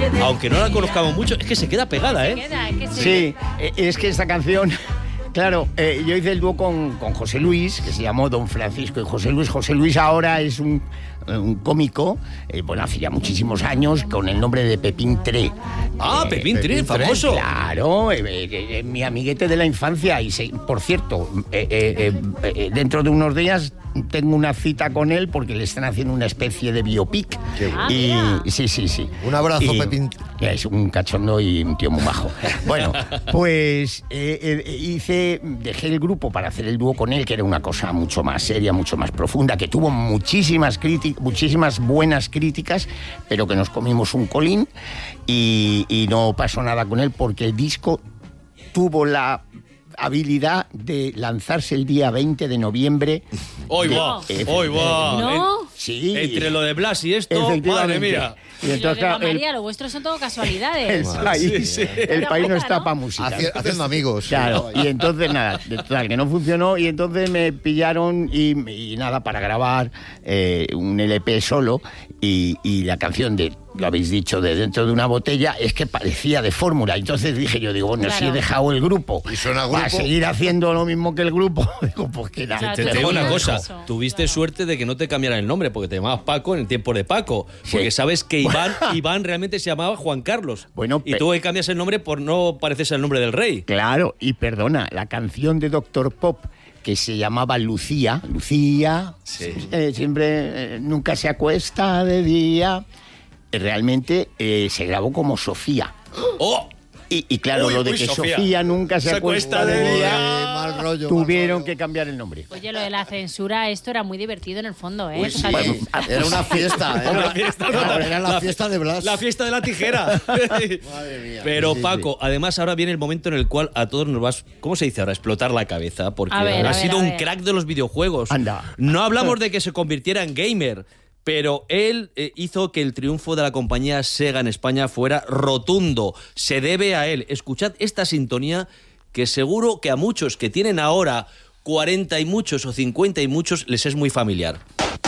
aunque no la conozcamos mucho, es que se queda pegada, ¿eh? Se queda, es que Sí, es que esta canción... Claro, yo hice el dúo con José Luis, que se llamó Don Francisco y José Luis. José Luis ahora es un cómico, bueno, hace ya muchísimos años, con el nombre de Pepín Tré. Pepín Tré, famoso. Claro, mi amiguete de la infancia. Y por cierto, dentro de unos días tengo una cita con él porque le están haciendo una especie de biopic. Y sí. Un abrazo, Pepín. Es un cachondo y un tío muy majo. Bueno, pues dejé el grupo para hacer el dúo con él, que era una cosa mucho más seria, mucho más profunda, que tuvo muchísimas buenas críticas, pero que nos comimos un colín y no pasó nada con él porque el disco tuvo la habilidad de lanzarse el día 20 de noviembre. ¡Hoy va! ¿No? Sí. Entre lo de Blas y esto, madre mía. Y entonces, claro, María, lo vuestro son todo casualidades. El país no está para música. Haciendo amigos. Claro, y entonces nada, total, que no funcionó y entonces me pillaron y nada, para grabar un LP solo y la canción de, lo habéis dicho, de Dentro de una botella, es que parecía de fórmula. Entonces digo, bueno, claro, si he dejado el grupo ¿Y suena grupo? para seguir haciendo lo mismo que el grupo, digo, pues que nada. Te digo una cosa, tuviste suerte de que no te cambiaran el nombre, porque te llamabas Paco en el tiempo de Paco, porque sabes que Iván realmente se llamaba Juan Carlos. Bueno, y tú cambias el nombre por no parecerse al nombre del rey. Claro, y perdona, la canción de Dr. Pop, que se llamaba Lucía, sí. Siempre, nunca se acuesta de día, realmente se grabó como Sofía. ¡Oh! Y claro, lo de que Sofía nunca se acuesta de día, mal rollo, tuvieron que cambiar el nombre. Oye, lo de la censura, esto era muy divertido en el fondo, ¿eh? Uy, sí. Bueno, era una fiesta. Era la fiesta de Blas. La fiesta de la tijera. Madre mía. Pero Paco, además ahora viene el momento en el cual a todos nos vas, ¿cómo se dice ahora? Explotar la cabeza, porque ha sido un crack de los videojuegos. Anda. No hablamos de que se convirtiera en gamer, pero él hizo que el triunfo de la compañía Sega en España fuera rotundo. Se debe a él. Escuchad esta sintonía que seguro que a muchos que tienen ahora 40 y muchos o 50 y muchos les es muy familiar.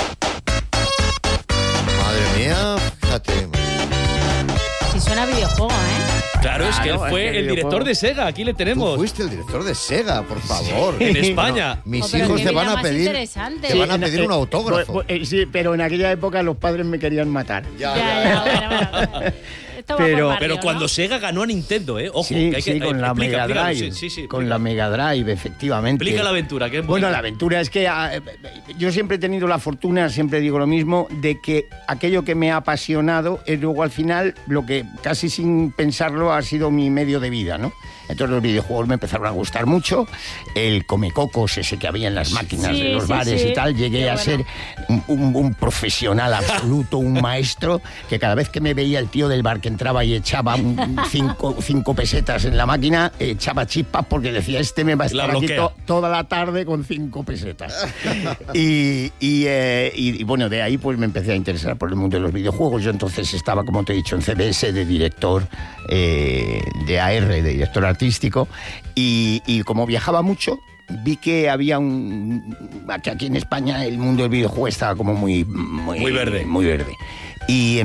Madre mía, fíjate. Si suena a videojuego, ¿eh? Claro, es que él fue el director de Sega. Aquí le tenemos. Tú fuiste el director de Sega, por favor. En España. Mis hijos te van a pedir un autógrafo. Sí, pero en aquella época los padres me querían matar. Bueno. Pero cuando Sega ganó a Nintendo, ojo, sí, que hay que con la Mega Drive. Con la Mega Drive, efectivamente. Explica la aventura, que es bueno, la aventura es que yo siempre he tenido la fortuna, siempre digo lo mismo, de que aquello que me ha apasionado es luego al final lo que casi sin pensarlo ha sido mi medio de vida, ¿no? Entonces los videojuegos me empezaron a gustar mucho, el comecocos ese que había en las máquinas de los bares y tal, llegué a ser un profesional absoluto, un maestro, que cada vez que me veía el tío del bar que entraba y echaba 5 pesetas en la máquina, echaba chispas porque decía, me va a estar aquí toda la tarde con 5 pesetas. y bueno, de ahí pues me empecé a interesar por el mundo de los videojuegos. Yo entonces estaba, como te he dicho, en CBS de director de AR, de director artístico, y como viajaba mucho, vi que había aquí en España el mundo del videojuego estaba como muy verde. Muy verde. Y